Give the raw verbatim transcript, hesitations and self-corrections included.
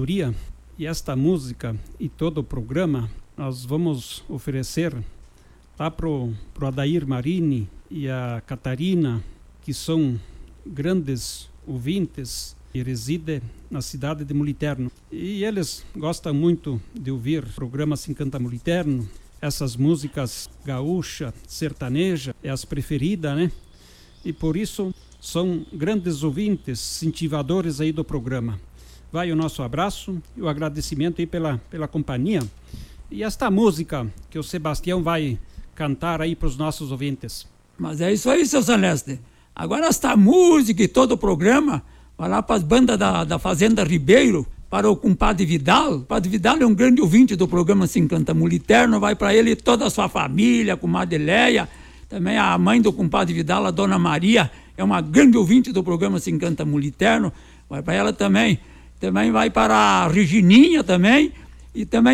autoria. E esta música e todo o programa nós vamos oferecer lá para o Adair Marini e a Catarina, que são grandes ouvintes e residem na cidade de Moliterno. E eles gostam muito de ouvir programas em Canta Moliterno, essas músicas gaúcha, sertaneja, é as preferidas, né? E por isso são grandes ouvintes, incentivadores aí do programa. Vai o nosso abraço e o agradecimento aí pela, pela companhia. E esta música que o Sebastião vai cantar aí para os nossos ouvintes. Mas é isso aí, seu Celeste. Agora esta música e todo o programa vai lá para as bandas da, da Fazenda Ribeiro, para o compadre Vidal. O padre Vidal é um grande ouvinte do programa Se Encanta Moliterno. Vai para ele e toda a sua família, com a Adeleia. Também a mãe do compadre Vidal, a dona Maria, é uma grande ouvinte do programa Se Encanta Moliterno. Vai para ela também. Também vai para a Regininha também. E também